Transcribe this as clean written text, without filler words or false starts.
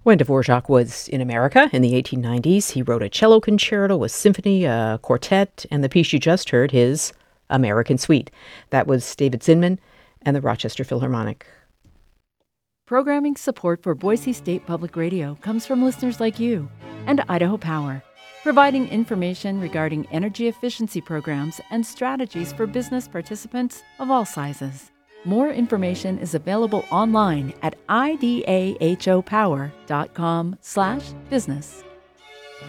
When Dvorak was in America in the 1890s, he wrote a cello concerto, a symphony, a quartet, and the piece you just heard, his American Suite. That was David Zinman and the Rochester Philharmonic. Programming support for Boise State Public Radio comes from listeners like you and Idaho Power, providing information regarding energy efficiency programs and strategies for business participants of all sizes. More information is available online at idahopower.com/business.